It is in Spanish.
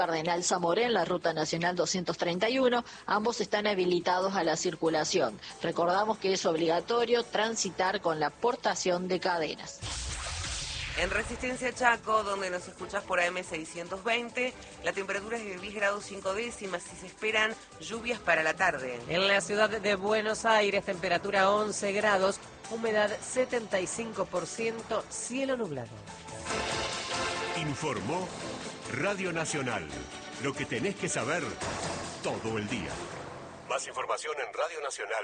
Cardenal Zamoré en la Ruta Nacional 231, ambos están habilitados a la circulación. Recordamos que es obligatorio transitar con la portación de cadenas. En Resistencia Chaco, donde nos escuchás por AM620, la temperatura es de 10 grados 5 décimas y se esperan lluvias para la tarde. En la ciudad de Buenos Aires, temperatura 11 grados, humedad 75%, cielo nublado. Informó Radio Nacional. Lo que tenés que saber todo el día. Más información en radionacional.